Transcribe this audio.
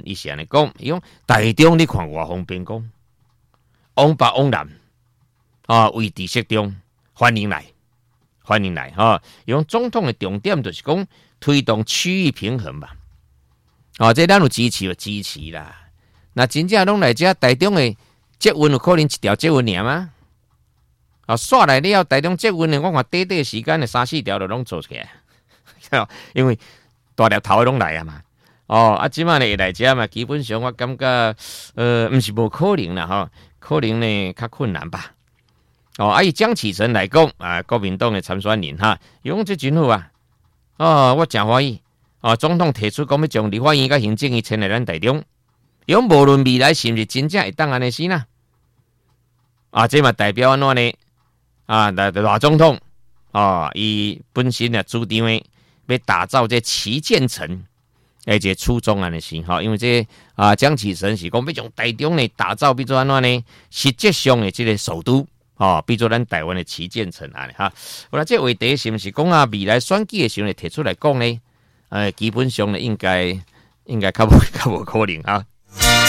伊是安尼讲，伊讲台中你看偌方便讲，往北往南为地适中，欢迎来，欢迎来哈！伊讲总统的重点就是讲推动区域平衡嘛。这咱有支持就支持啦。那真正拢来遮台中的捷运有可能一条捷运尔吗？刷来了台中捷运的，我看短时间的3-4条就拢做出来，因为大粒头拢来啊嘛。即摆呢会来遮嘛，基本上我感觉毋是无可能啦吼，可能呢较困难吧。以江启臣来讲国民党的参选人哈，伊讲这真好啊。我真欢喜。总统提出讲要将立法院甲行政院迁来咱台中，伊讲无论未来是毋是真正会当安尼死啦。这嘛代表安怎呢？大总统伊本身啊主张的要打造这旗舰城，而且初衷安尼是因为这江启臣是讲要将台中呢打造，比如安怎呢？实质上的这个首都。比如咱台湾的旗舰城安尼哈。我这话题是毋是讲未来选举的时候提出来讲呢？基本上呢应该较无可能哈。